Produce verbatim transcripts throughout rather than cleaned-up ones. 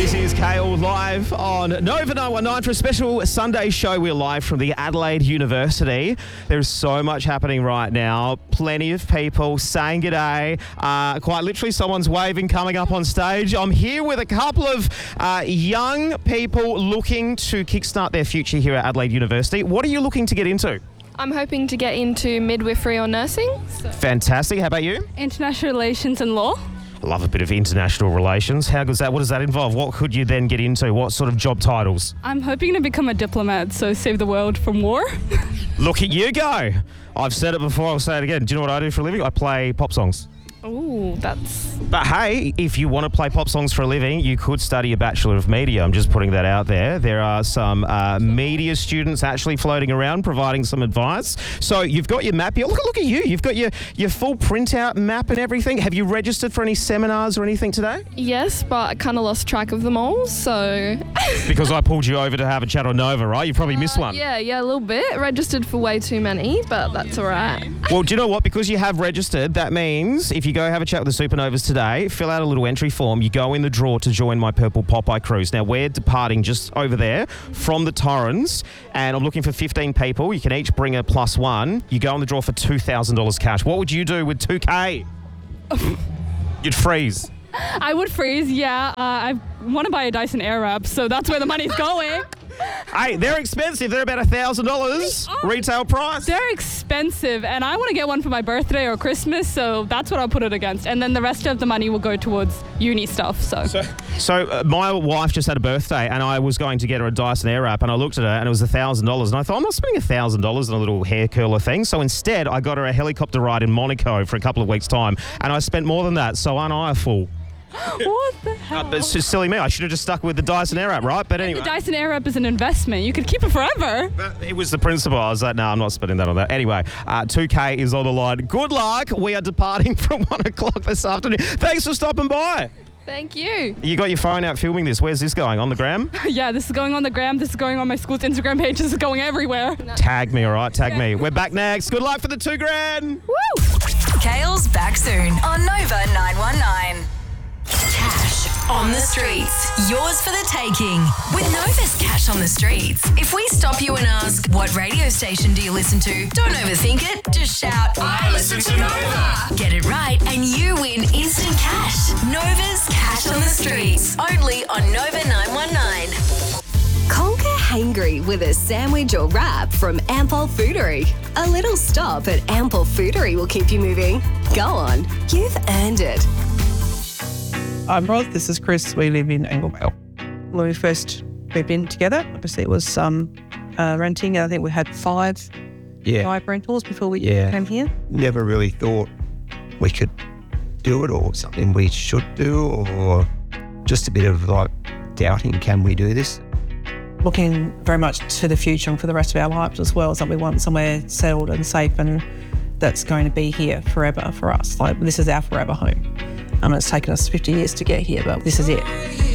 This is Kale live on Nova nine one nine for a special Sunday show. We're live from the Adelaide University. There's so much happening right now. Plenty of people saying g'day. Uh, quite literally, someone's waving coming up on stage. I'm here with a couple of uh, young people looking to kickstart their future here at Adelaide University. What are you looking to get into? I'm hoping to get into midwifery or nursing. So. Fantastic. How about you? International relations and law. I love a bit of international relations. How goes that? What does that involve? What could you then get into? What sort of job titles? I'm hoping to become a diplomat, so save the world from war. Look at you go. I've said it before, I'll say it again. Do you know what I do for a living? I play pop songs. Ooh, that's... But hey, if you want to play pop songs for a living, you could study a Bachelor of Media. I'm just putting that out there. There are some uh, media students actually floating around providing some advice. So you've got your map here. Look, look at you. You've got your, your full printout map and everything. Have you registered for any seminars or anything today? Yes, but I kind of lost track of them all, so... Because I pulled you over to have a chat on Nova, right? You probably uh, missed one. Yeah, yeah, a little bit. Registered for way too many, but that's all right. Well, do you know what? Because you have registered, that means if you go have a chat with the Supernovas today, fill out a little entry form, you go in the draw to join my Purple Popeye cruise. Now, we're departing just over there from the Torrens, and I'm looking for fifteen people. You can each bring a plus one. You go in the draw for two thousand dollars cash. What would you do with two K? You'd freeze. I would freeze, yeah. Uh, I want to buy a Dyson Airwrap, so that's where the money's going. Hey, they're expensive. They're about one thousand dollars retail price. They're expensive, and I want to get one for my birthday or Christmas, so that's what I'll put it against. And then the rest of the money will go towards uni stuff. So, so, so uh, my wife just had a birthday, and I was going to get her a Dyson Airwrap, and I looked at her, and it was one thousand dollars. And I thought, I'm not spending one thousand dollars on a little hair curler thing. So instead, I got her a helicopter ride in Monaco for a couple of weeks' time, and I spent more than that. So aren't I a fool? What the hell? Uh, it's just silly me. I should have just stuck with the Dyson Airwrap, right? But anyway. The Dyson Airwrap is an investment. You could keep it forever. But it was the principle. I was like, no, I'm not spending that on that. Anyway, uh, two K is on the line. Good luck. We are departing from one o'clock this afternoon. Thanks for stopping by. Thank you. You got your phone out filming this. Where's this going? On the gram? Yeah, this is going on the gram. This is going on my school's Instagram page. This is going everywhere. No. Tag me, all right? Tag yeah. me. We're back next. Good luck for the two grand. Woo! Kale's back soon on Nova nine one nine. Cash on the streets. Yours for the taking. With Nova's Cash on the Streets. If we stop you and ask, what radio station do you listen to? Don't overthink it. Just shout, I listen to Nova. Get it right and you win instant cash. Nova's Cash on the Streets. Only on Nova nine one nine. Conquer hangry with a sandwich or wrap from Ampol Foodery. A little stop at Ampol Foodery will keep you moving. Go on. You've earned it. I'm Rod, this is Chris, we live in Anglevale. When we first moved in together, obviously it was um, uh, renting. I think we had five, yeah. five rentals before we yeah. came here. Never really thought we could do it or something we should do, or just a bit of like doubting, can we do this? Looking very much to the future and for the rest of our lives as well, is that we want somewhere settled and safe and that's going to be here forever for us. Like, this is our forever home. Um, it's taken us fifty years to get here, but this is it.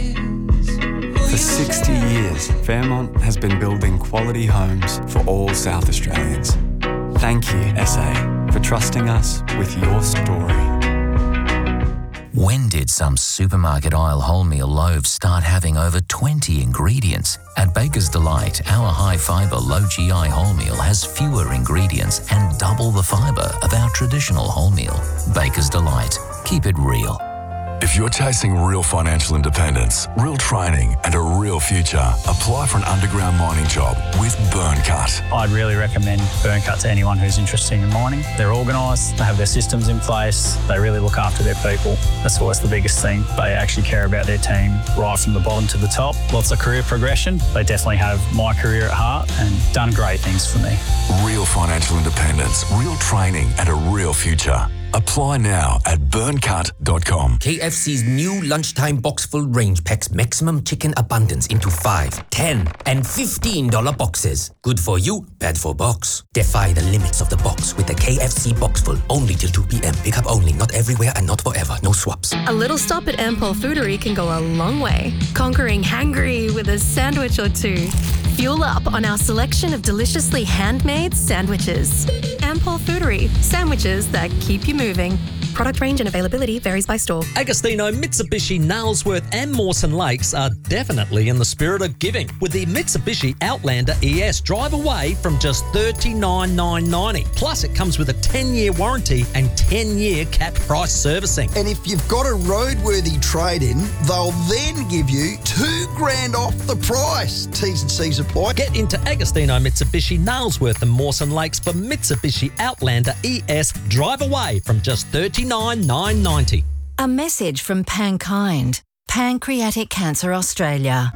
For sixty years, Fairmont has been building quality homes for all South Australians. Thank you, S A, for trusting us with your story. When did some supermarket aisle wholemeal loaves start having over twenty ingredients? At Baker's Delight, our high-fibre, low-G I wholemeal has fewer ingredients and double the fibre of our traditional wholemeal. Baker's Delight. Keep it real. If you're chasing real financial independence, real training and a real future, apply for an underground mining job with Burncut. I'd really recommend Burncut to anyone who's interested in mining. They're organised, they have their systems in place, they really look after their people. That's always the biggest thing. They actually care about their team right from the bottom to the top. Lots of career progression. They definitely have my career at heart and done great things for me. Real financial independence, real training and a real future. Apply now at burncut dot com. K F C's new lunchtime box full range packs maximum chicken abundance into five, ten, and fifteen dollar boxes. Good for you, bad for box. Defy the limits of the box with the K F C box full. Only till two p.m. Pickup only, not everywhere and not forever. No swaps. A little stop at Ampol Foodery can go a long way. Conquering hangry with a sandwich or two. Fuel up on our selection of deliciously handmade sandwiches. Ampol Foodery, sandwiches that keep you moving. Product range and availability varies by store. Agostino, Mitsubishi, Nailsworth and Mawson Lakes are definitely in the spirit of giving with the Mitsubishi Outlander E S. Drive away from just thirty-nine thousand nine hundred ninety dollars. Plus, it comes with a ten-year warranty and ten-year capped price servicing. And if you've got a roadworthy trade-in, they'll then give you two grand off the price. T's and C's apply. Get into Agostino, Mitsubishi, Nailsworth and Mawson Lakes for Mitsubishi Outlander E S. Drive away from just thirty-nine thousand nine hundred ninety dollars. A message from Pankind, Pancreatic Cancer Australia.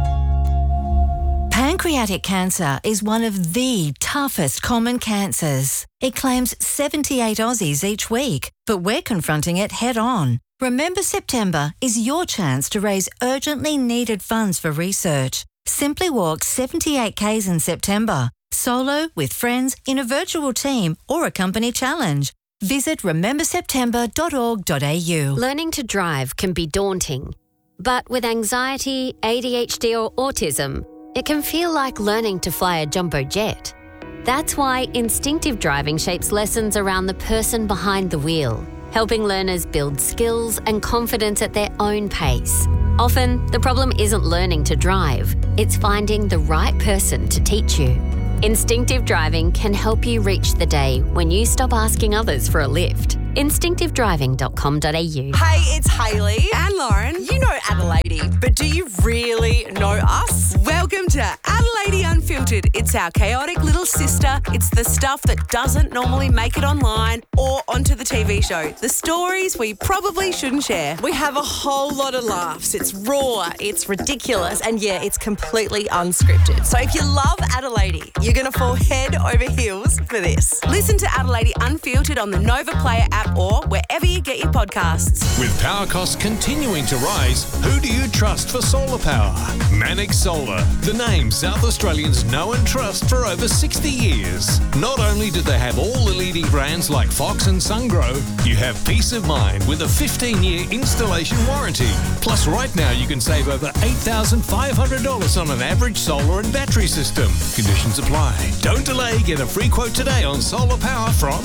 Pancreatic cancer is one of the toughest common cancers. It claims seventy-eight Aussies each week, but we're confronting it head on. Remember September is your chance to raise urgently needed funds for research. Simply walk seventy-eight kays in September, solo, with friends, in a virtual team or a company challenge. Visit remember september dot org dot a u. Learning to drive can be daunting, but with anxiety, A D H D or autism, it can feel like learning to fly a jumbo jet. That's why instinctive driving shapes lessons around the person behind the wheel, helping learners build skills and confidence at their own pace. Often, the problem isn't learning to drive, it's finding the right person to teach you. Instinctive driving can help you reach the day when you stop asking others for a lift. instinctive driving dot com dot a u. Hey, it's Hayley and Lauren. You know Adelaide, but do you really know us? Welcome to Adelaide Unfiltered. It's our chaotic little sister. It's the stuff that doesn't normally make it online or onto the T V show. The stories we probably shouldn't share. We have a whole lot of laughs. It's raw, it's ridiculous, and yeah, it's completely unscripted. So if you love Adelaide, you're going to fall head over heels for this. Listen to Adelaide Unfiltered on the Nova Player app or wherever you get your podcasts. With power costs continuing to rise, who do you trust for solar power? Manic Solar, the name South Australians know and trust for over sixty years. Not only do they have all the leading brands like Fox and SunGrow, you have peace of mind with a fifteen-year installation warranty. Plus, right now you can save over eight thousand five hundred dollars on an average solar and battery system. Conditions apply. Don't delay. Get a free quote today on solar power from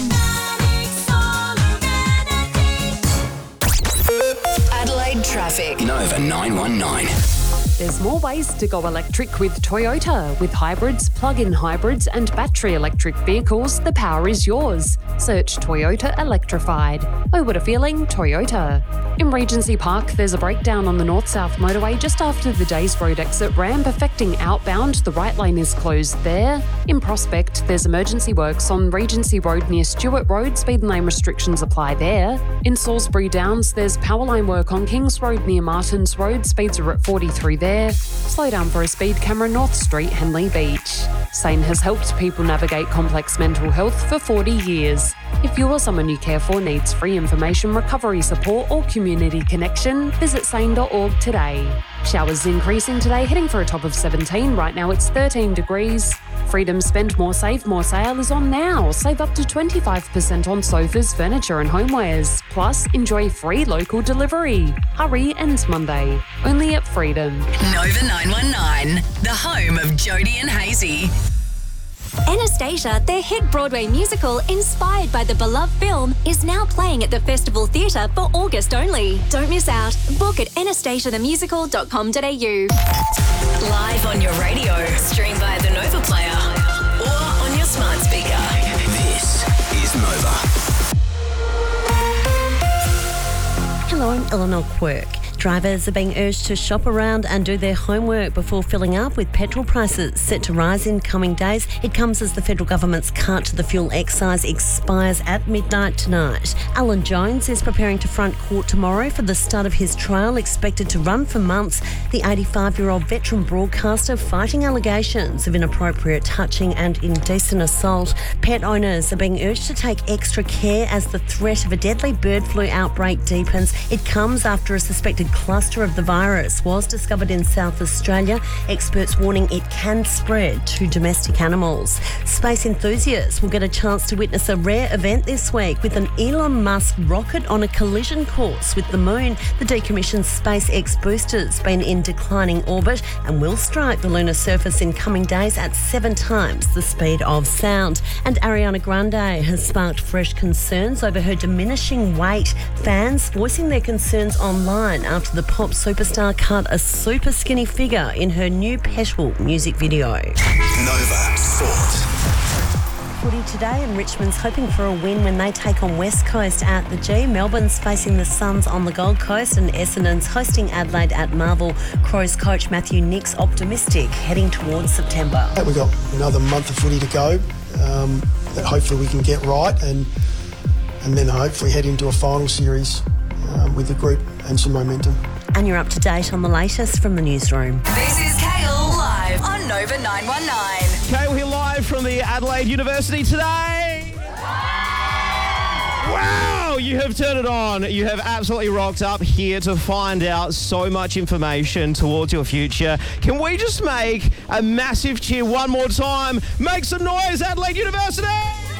Adelaide traffic. Nova nine one nine. There's more ways to go electric with Toyota. With hybrids, plug-in hybrids and battery electric vehicles, the power is yours. Search Toyota Electrified. Oh, what a feeling, Toyota. In Regency Park, there's a breakdown on the north-south motorway just after the Days Road exit ramp affecting outbound. The right lane is closed there. In Prospect, there's emergency works on Regency Road near Stewart Road. Speed lane restrictions apply there. In Salisbury Downs, there's power line work on Kings Road near Martins Road. Speeds are at forty-three there. Slow down for a speed camera North Street, Henley Beach. SANE has helped people navigate complex mental health for forty years. If you or someone you care for needs free information, recovery support or community connection, visit sane dot org today. Showers increasing today, heading for a top of seventeen. Right now it's thirteen degrees. Freedom Spend More Save More sale is on now. Save up to twenty-five percent on sofas, furniture and homewares. Plus, enjoy free local delivery. Hurry, ends Monday. Only at Freedom. Nova nine one nine, the home of Jody and Hazy. Anastasia, their hit Broadway musical inspired by the beloved film, is now playing at the Festival Theatre for August only. Don't miss out. Book at anastasia the musical dot com dot a u. Live on your radio, stream via the Nova Player or on your smart speaker. This is Nova. Hello, I'm Eleanor Quirk. Drivers are being urged to shop around and do their homework before filling up, with petrol prices set to rise in coming days. It comes as the federal government's cut to the fuel excise expires at midnight tonight. Alan Jones is preparing to front court tomorrow for the start of his trial, expected to run for months. The eighty-five-year-old veteran broadcaster fighting allegations of inappropriate touching and indecent assault. Pet owners are being urged to take extra care as the threat of a deadly bird flu outbreak deepens. It comes after a suspected cluster of the virus was discovered in South Australia. Experts warning it can spread to domestic animals. Space enthusiasts will get a chance to witness a rare event this week with an Elon Musk rocket on a collision course with the moon. The decommissioned SpaceX booster's been in declining orbit and will strike the lunar surface in coming days at seven times the speed of sound. And Ariana Grande has sparked fresh concerns over her diminishing weight. Fans voicing their concerns online after the pop superstar cut a super skinny figure in her new Petal music video. Nova Sport. Footy today, and Richmond's hoping for a win when they take on West Coast at the G. Melbourne's facing the Suns on the Gold Coast, and Essendon's hosting Adelaide at Marvel. Crows coach Matthew Nicks optimistic heading towards September. We've got another month of footy to go um, that hopefully we can get right, and and then hopefully head into a final series uh, with the group and some momentum. And you're up to date on the latest from the newsroom. This is Kale live on Nova nine one nine. Kale here live from the Adelaide University today. Wow, you have turned it on. You have absolutely rocked up here to find out so much information towards your future. Can we just make a massive cheer one more time? Make some noise, Adelaide University!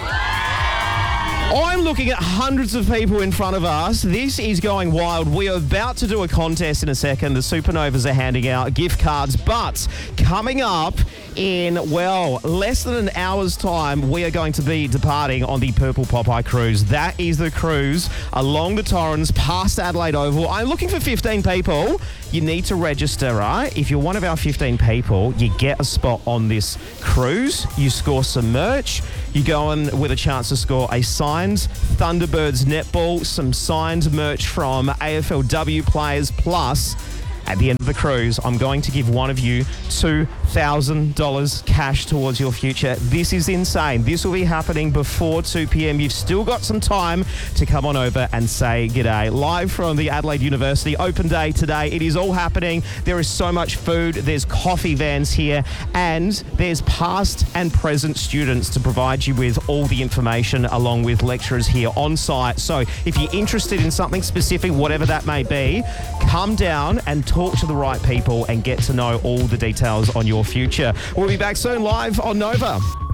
I'm looking at hundreds of people in front of us. This is going wild. We are about to do a contest in a second. The Supernovas are handing out gift cards, but coming up in, well, less than an hour's time, we are going to be departing on the Purple Popeye cruise. That is the cruise along the Torrens past Adelaide Oval. I'm looking for fifteen people. You need to register, right? If you're one of our fifteen people, you get a spot on this cruise. You score some merch. You go in with a chance to score a signed Thunderbirds netball, some signed merch from A F L W players, plus at the end of the cruise, I'm going to give one of you two thousand dollars cash towards your future. This is insane. This will be happening before two p.m. You've still got some time to come on over and say g'day. Live from the Adelaide University open day today. It is all happening. There is so much food. There's coffee vans here, and there's past and present students to provide you with all the information, along with lecturers here on site. So if you're interested in something specific, whatever that may be, come down and talk to the right people and get to know all the details on your future. We'll be back soon live on Nova.